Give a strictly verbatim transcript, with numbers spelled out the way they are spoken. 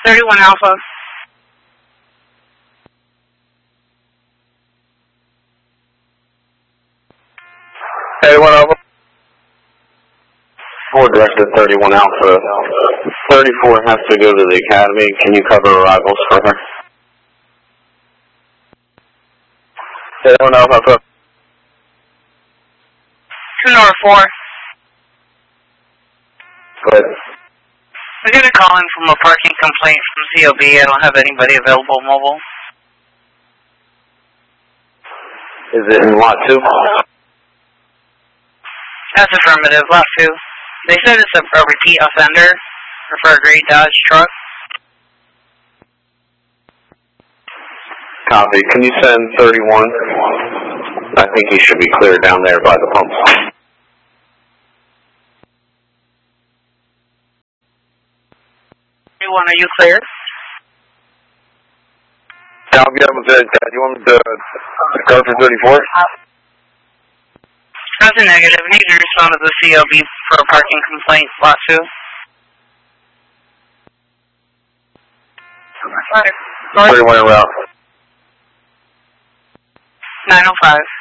thirty-one Alpha. thirty-one Alpha. Ford Director thirty-one Alpha. thirty-four has to go to the Academy. Can you cover arrivals for her? thirty-one Alpha. two Nora four. Go ahead. I got a call in from a parking complaint from C O B. I don't have anybody available mobile. Is it in lot two? That's affirmative, lot two. They said it's a, a repeat offender for a gray Dodge truck. Copy. Can you send thirty-one? I think he should be cleared down there by the pumps. thirty-one, are you clear? I'll get him to, do you want me to go for thirty-four? That's a negative. Need to respond to the C O B for a parking complaint, lot two. thirty-one around. nine oh five.